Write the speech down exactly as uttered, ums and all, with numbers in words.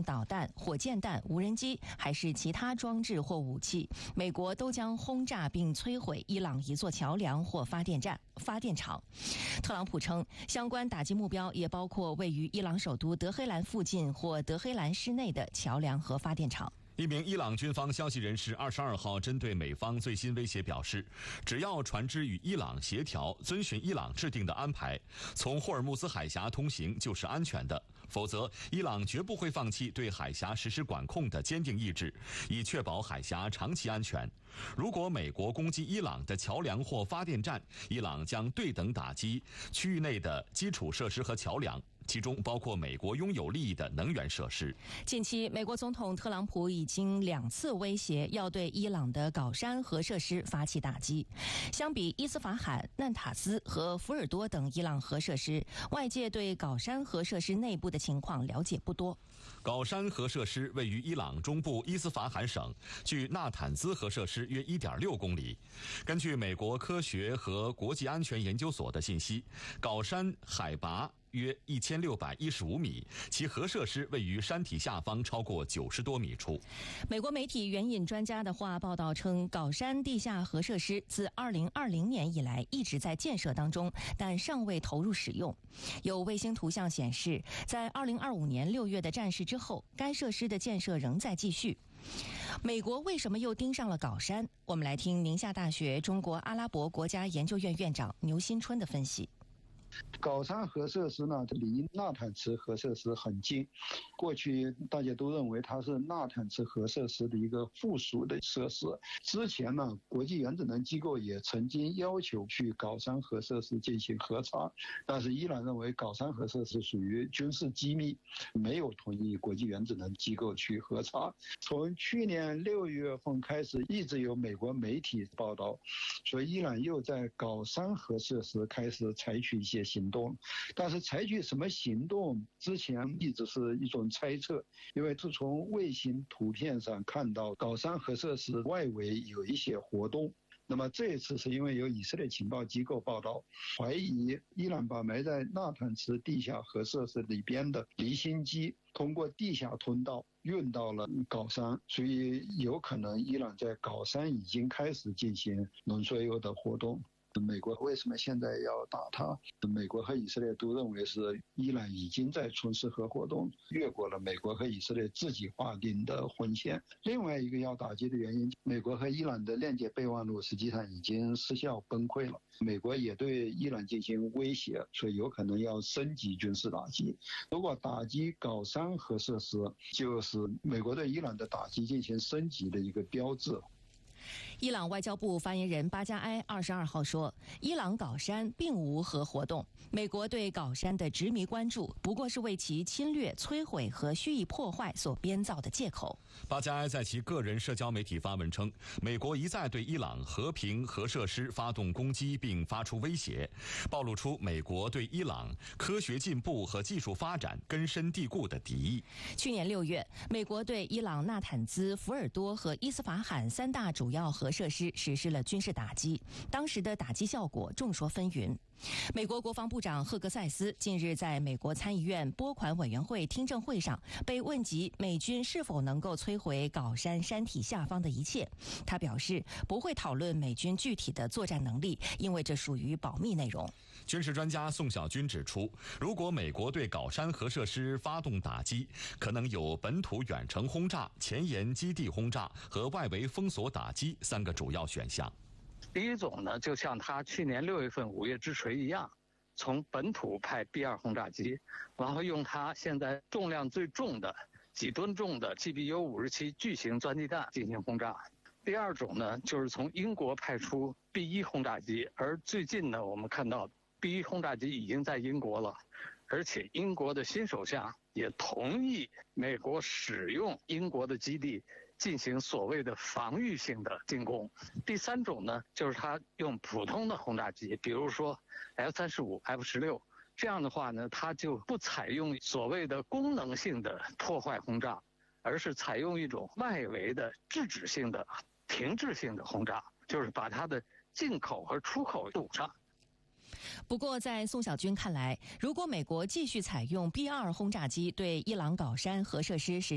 导弹、火箭弹、无人机，还是其他装置或武器，美国都将轰炸并摧毁伊朗一座桥梁或发电站、发电厂。特朗普称，相关打击目标也包括位于伊朗首都德黑兰附近或德黑兰市内的桥梁和发电厂。 一名伊朗军方消息人士二十二号针对美方最新威胁表示，只要船只与伊朗协调，遵循伊朗制定的安排，从霍尔木兹海峡通行就是安全的，否则伊朗绝不会放弃对海峡实施管控的坚定意志，以确保海峡长期安全。如果美国攻击伊朗的桥梁或发电站，伊朗将对等打击区域内的基础设施和桥梁，其中包括美国拥有利益的能源设施。 近期，美国总统特朗普已经两次威胁要对伊朗的镐山核设施发起打击。相比伊斯法罕、难塔斯和福尔多等伊朗核设施，外界对镐山核设施内部的情况了解不多。 镐山核设施位于伊朗中部伊斯法罕省，距纳坦兹核设施约 一点六公里。根据美国科学和国际安全研究所的信息，镐山海拔约一千六百一十五米，其核设施位于山体下方超过九十多米处。 美国媒体援引专家的话报道称，镐山地下核设施自二零二零年以来一直在建设当中，但尚未投入使用。有卫星图像显示，在二零二五年六月的战事之后，该设施的建设仍在继续。美国为什么又盯上了镐山？我们来听宁夏大学中国阿拉伯国家研究院院长牛新春的分析。 镐山核设施呢，离纳坦兹核设施很近。过去大家都认为它是纳坦兹核设施的一个附属的设施。之前呢，国际原子能机构也曾经要求去镐山核设施进行核查，但是伊朗认为镐山核设施属于军事机密，没有同意国际原子能机构去核查。从去年六月份开始，一直有美国媒体报道，所以伊朗又在镐山核设施开始采取一些行动，但是采取什么行动之前一直是一种猜测，因为是从卫星图片上看到镐山核设施外围有一些活动。那么这一次是因为有以色列情报机构报道，怀疑伊朗把埋在纳坦兹地下核设施里边的离心机通过地下通道运到了镐山，所以有可能伊朗在镐山已经开始进行浓缩铀的活动。美国为什么现在要打它？美国和以色列都认为是伊朗已经在从事核活动，越过了美国和以色列自己划定的红线。另外一个要打击的原因，美国和伊朗的链接备忘录实际上已经失效崩溃了，美国也对伊朗进行威胁，所以有可能要升级军事打击。如果打击镐山核设施，就是美国对伊朗的打击进行升级的一个标志。 伊朗外交部发言人巴加埃二十二号说，伊朗镐山并无核活动，美国对镐山的执迷关注不过是为其侵略、摧毁和蓄意破坏所编造的借口。 巴加埃在其个人社交媒体发文称，美国一再对伊朗和平核设施发动攻击并发出威胁，暴露出美国对伊朗科学进步和技术发展根深蒂固的敌意。 去年六月，美国对伊朗纳坦兹、福尔多和伊斯法罕三大主要核设施实施了军事打击，当时的打击效果众说纷纭。美国国防部长赫格塞斯近日在美国参议院拨款委员会听证会上被问及美军是否能够摧毁镐山山体下方的一切，他表示不会讨论美军具体的作战能力，因为这属于保密内容。 军事专家宋小军指出，如果美国对镐山核设施发动打击，可能有本土远程轰炸、前沿基地轰炸和外围封锁打击三个主要选项。 第一种呢，就像他去年六月份五月之锤一样，从本土派 B 二 轰炸机，然后用它现在重量最重的几吨重的 G B U 五十七巨型钻地弹进行轰炸。第二种呢，就是从英国派出 B 一 轰炸机，而最近呢，我们看到 B 一 轰炸机已经在英国了，而且英国的新首相也同意美国使用英国的基地进行所谓的防御性的进攻。第三种呢，就是他用普通的轰炸机，比如说 F 三十五、F 十六，这样的话呢，他就不采用所谓的功能性的破坏轰炸，而是采用一种外围的制止性的、停滞性的轰炸，就是把它的进口和出口堵上。 不过在宋小军看来，如果美国继续采用 B 二 轰炸机对伊朗镐山核设施实